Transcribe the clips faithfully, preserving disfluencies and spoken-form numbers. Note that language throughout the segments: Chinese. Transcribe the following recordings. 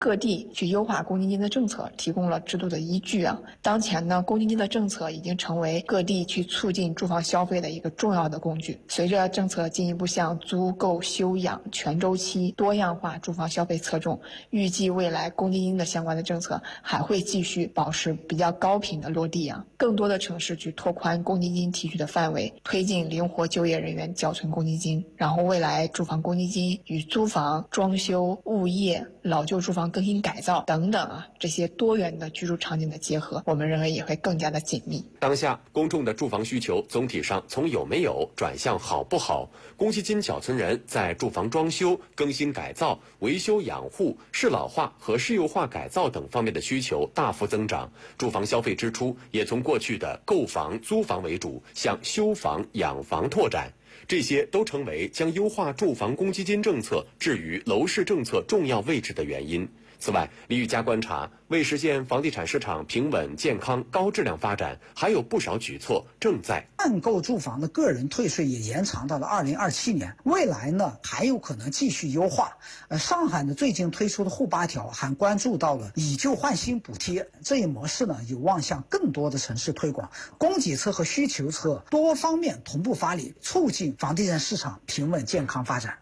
各地去优化公积金的政策提供了制度的依据啊。当前呢，公积金的政策已经成为各地去促进住房消费的一个重要的工具。随着政策进一步向租购休养全周期多样化住房消费侧重，预计未来公积金的相关的政策还会继续保持比较高频的落地啊。更多的城市去拓宽公积金提取的范围，推进灵活就业人员缴存公积金，然后未来住房公积金与租房、装修、物业、老旧住房更新改造等等啊，这些多元的居住场景的结合，我们认为也会更加的紧密。 当下公众的住房需求总体上从有没有转向好不好，公积金缴存人在住房装修、更新改造、维修养护、适老化和适幼化改造等方面的需求大幅增长，住房消费支出也从过去的购房、租房为主，向修房、养房拓展。这些都成为将优化住房公积金政策置于楼市政策重要位置的原因。此外，李玉佳观察，为实现房地产市场平稳、健康、高质量发展，还有不少举措正在。 按购住房的个人退税也延长到了二零二七年，未来呢还有可能继续优化。呃，上海呢最近推出的沪八条还关注到了以旧换新补贴，这一模式呢有望向更多的城市推广，供给侧和需求侧多方面同步发力，促进房地产市场平稳健康发展。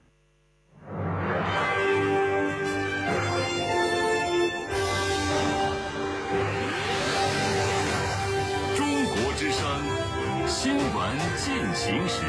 新闻进行时，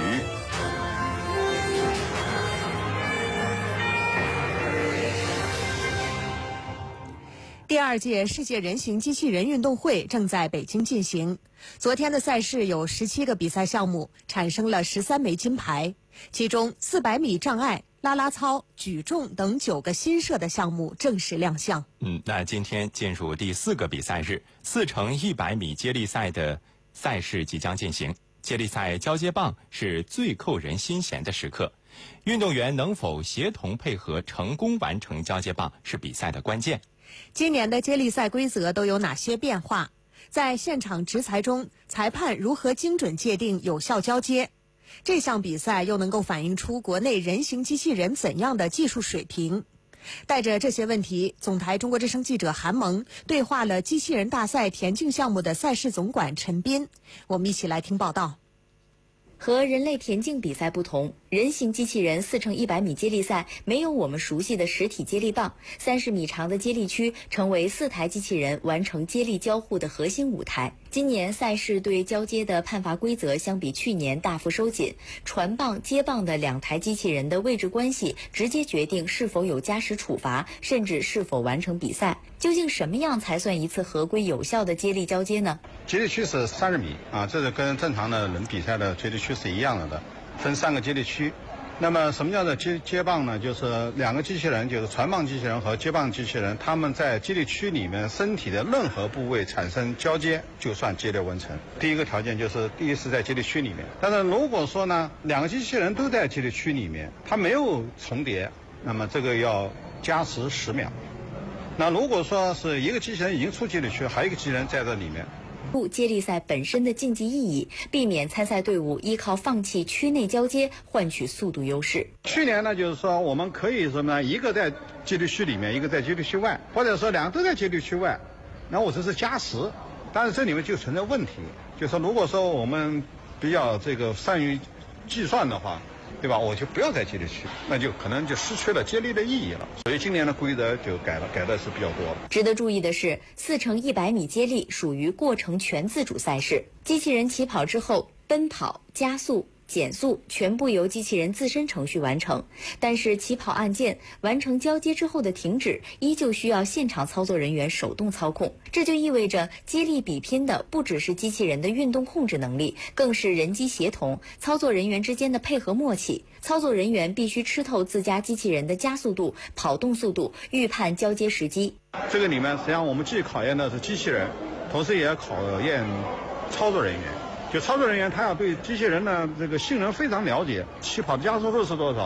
第二届世界人形机器人运动会正在北京进行。昨天的赛事有十七个比赛项目，产生了十三枚金牌，其中四百米障碍、啦啦操、举重等九个新设的项目正式亮相。 嗯，那今天进入第四个比赛日，四乘一百米接力赛的赛事即将进行。接力赛交接棒是最扣人心弦的时刻，运动员能否协同配合成功完成交接棒是比赛的关键。 今年的接力赛规则都有哪些变化？在现场执裁中，裁判如何精准界定有效交接？这项比赛又能够反映出国内人形机器人怎样的技术水平？带着这些问题，总台中国之声记者韩萌对话了机器人大赛田径项目的赛事总管陈斌，我们一起来听报道。 和人类田径比赛不同，人形机器人四乘一百米接力赛没有我们熟悉的实体接力棒，三十米长的接力区成为四台机器人完成接力交互的核心舞台。今年赛事对交接的判罚规则相比去年大幅收紧，传棒、接棒的两台机器人的位置关系直接决定是否有加时处罚，甚至是否完成比赛。究竟什么样才算一次合规有效的接力交接呢？ 接力区是三十米啊，这是跟正常的人比赛的接力区是一样的的，分三个接力区。那么什么叫做接接棒呢？就是两个机器人，就是传棒机器人和接棒机器人，他们在接力区里面身体的任何部位产生交接，就算接力完成。第一个条件就是第一是在接力区里面，但是如果说呢，两个机器人都在接力区里面，它没有重叠，那么这个要加时十秒。那如果说是一个机器人已经出接力区，还有一个机器人在这里面。 接力赛本身的竞技意义，避免参赛队伍依靠放弃区内交接换取速度优势。 去年呢，就是说我们可以什么呢？一个在接力区里面，一个在接力区外，或者说两个都在接力区外，那我这是加时。但是这里面就存在问题，就是说如果说我们比较这个善于计算的话，对吧？我就不要在接力区，那就可能就失去了接力的意义了。所以今年的规则就改了，改的是比较多了。 值得注意的是，四乘一百米接力属于过程全自主赛事，机器人起跑之后，奔跑、加速、减速全部由机器人自身程序完成，但是起跑按键、完成交接之后的停止依旧需要现场操作人员手动操控。这就意味着接力比拼的不只是机器人的运动控制能力，更是人机协同、操作人员之间的配合默契。操作人员必须吃透自家机器人的加速度、跑动速度，预判交接时机。 这个里面实际上我们既考验的是机器人，同时也要考验操作人员。就操作人员他要对机器人的这个性能非常了解，起跑的加速度是多少，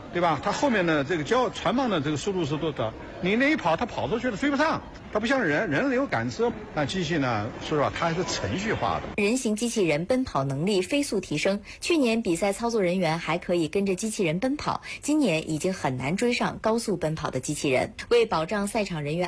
对吧？它后面的这个交船舶的这个速度是多少？你那一跑，它跑出去了，追不上。它不像人，人有感知，那机器呢？说实话，它还是程序化的。 人形机器人奔跑能力飞速提升，去年比赛操作人员还可以跟着机器人奔跑，今年已经很难追上高速奔跑的机器人。为保障赛场人员